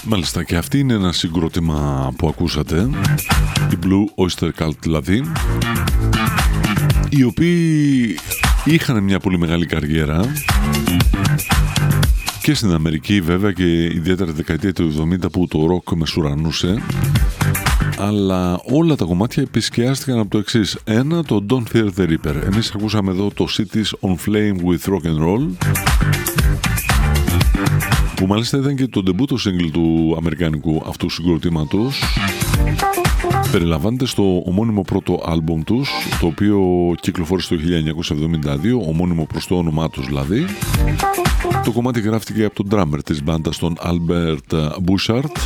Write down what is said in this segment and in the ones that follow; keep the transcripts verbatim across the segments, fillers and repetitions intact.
Μάλιστα, και αυτή είναι ένα συγκρότημα που ακούσατε, η Blue Oyster Cult δηλαδή, οι οποίοι είχαν μια πολύ μεγάλη καριέρα και στην Αμερική βέβαια, και ιδιαίτερα τη δεκαετία του εβδομήντα που το ροκ μεσουρανούσε, αλλά όλα τα κομμάτια επισκιάστηκαν από το εξής. Ένα, το Don't Fear the Reaper. Εμείς ακούσαμε εδώ το Cities on Flame with Rock and Roll, που μάλιστα ήταν και το ντεμπούτο single του αμερικανικού αυτού συγκροτήματος. Περιλαμβάνεται στο ομώνυμο πρώτο άλμπουμ τους, το οποίο κυκλοφόρησε το χίλια εννιακόσια εβδομήντα δύο, ομώνυμο προς το όνομά τους δηλαδή. Το κομμάτι γράφτηκε από τον drummer της μπάντας, τον Albert Bouchard,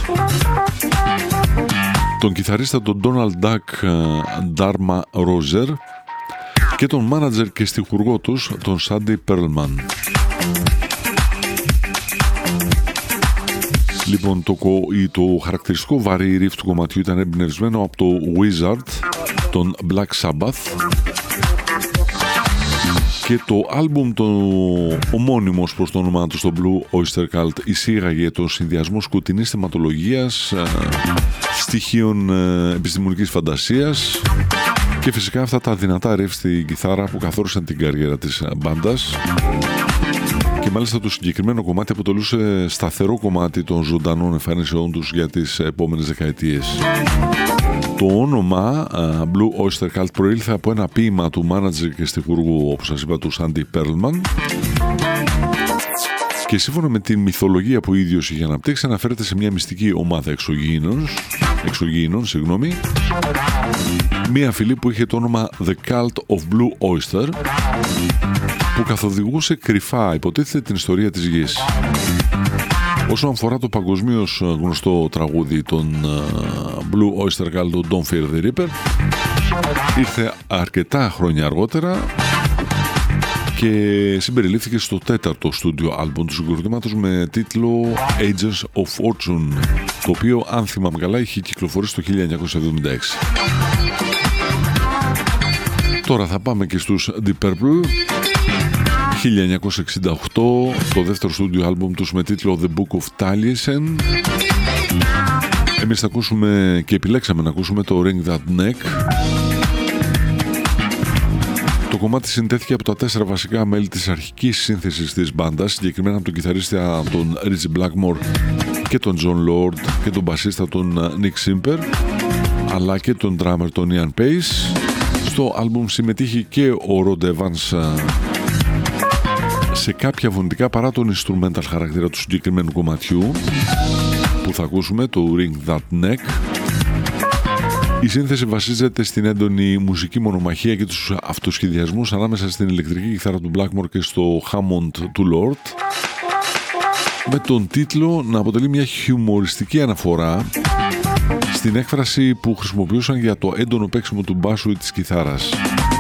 τον κιθαρίστα τον Donald Duck Dharma Roser και τον μάνατζερ και στιχουργό τους, τον Sandy Pearlman. Λοιπόν, το, το χαρακτηριστικό βαρύ ριφ του κομματιού ήταν εμπνευσμένο από το Wizard, τον Black Sabbath, και το άλμπουμ το ομώνυμος προς το όνομά του, στο Blue Oyster Cult, εισήγαγε το συνδυασμό σκοτεινής θεματολογίας, στοιχείων επιστημονικής φαντασίας και φυσικά αυτά τα δυνατά ριφ στην κιθάρα που καθόρισαν την καριέρα της μπάντας. Και μάλιστα το συγκεκριμένο κομμάτι αποτελούσε σταθερό κομμάτι των ζωντανών εμφανίσεών τους για τις επόμενες δεκαετίες. Το όνομα uh, Blue Oyster Cult προήλθε από ένα ποίημα του μάνατζερ και στιχουργού, όπως σας είπα, του Sandy Pearlman, και σύμφωνα με τη μυθολογία που ο ίδιος είχε αναπτύξει, αναφέρεται σε μια μυστική ομάδα εξωγήινων, εξωγήινων, συγγνώμη, μια φυλή που είχε το όνομα The Cult of Blue Oyster, που καθοδηγούσε κρυφά, υποτίθεται, την ιστορία της γης. Όσον αφορά το παγκοσμίως γνωστό τραγούδι των Blue Oyster Cult, το Don't Fear the Reaper, ήρθε αρκετά χρόνια αργότερα και συμπεριλήφθηκε στο τέταρτο στούντιο άλμπομ του συγκροτήματος με τίτλο Ages of Fortune, το οποίο, αν θυμάμαι καλά, είχε κυκλοφορήσει το χίλια εννιακόσια εβδομήντα έξι. Τώρα θα πάμε και στους Deep Purple. χίλια εννιακόσια εξήντα οκτώ, το δεύτερο στούντιο άλμπουμ τους με τίτλο The Book of Taliesin. Εμείς θα ακούσουμε και επιλέξαμε να ακούσουμε το Ring That Neck. Το κομμάτι συνδέθηκε από τα τέσσερα βασικά μέλη της αρχικής σύνθεσης της μπάντας, συγκεκριμένα από τον κιθαρίστα τον Ritchie Blackmore και τον John Lord και τον μπασίστα τον Nick Simper, αλλά και τον drummer τον Ian Pace. Στο άλμπουμ συμμετείχε και ο Rod Evans σε κάποια φωνητικά, παρά τον instrumental χαρακτήρα του συγκεκριμένου κομματιού που θα ακούσουμε, το Ring That Neck. Η σύνθεση βασίζεται στην έντονη μουσική μονομαχία και τους αυτοσχεδιασμούς ανάμεσα στην ηλεκτρική κιθάρα του Blackmore και στο Hammond του Lord, με τον τίτλο να αποτελεί μια χιουμοριστική αναφορά στην έκφραση που χρησιμοποιούσαν για το έντονο παίξιμο του μπάσου ή της κιθάρας.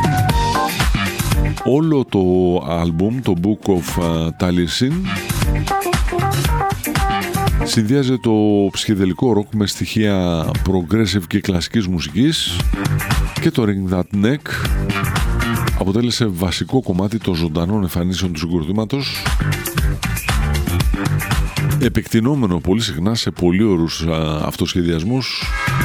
Όλο το άλμπουμ, το Book of Taliesin, συνδυάζει το ψυχεδελικό ροκ με στοιχεία progressive και κλασικής μουσικής, και το Ring That Neck αποτέλεσε βασικό κομμάτι των ζωντανών εμφανίσεων του συγκροτήματος, επεκτηνόμενο πολύ συχνά σε πολύ ωραίους αυτοσχεδιασμούς,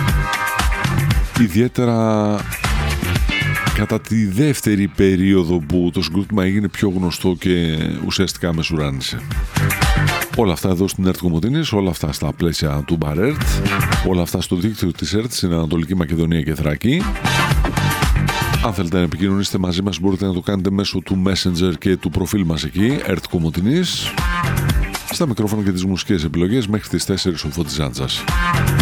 ιδιαίτερα κατά τη δεύτερη περίοδο που το συγκρότημα έγινε πιο γνωστό και ουσιαστικά μεσουράνησε. Όλα αυτά εδώ στην ΕΡΤ Κομοτηνής, όλα αυτά στα πλαίσια του Bar ΕΡΤ, όλα αυτά στο δίκτυο της ΕΡΤ στην Ανατολική Μακεδονία και Θράκη. Αν θέλετε να επικοινωνήσετε μαζί μας, μπορείτε να το κάνετε μέσω του Messenger και του προφίλ μας εκεί, ΕΡΤ Κομοτηνής. Στα μικρόφωνα και τις μουσικές επιλογές μέχρι τις τέσσερις ο Φώτης Ζάντζας.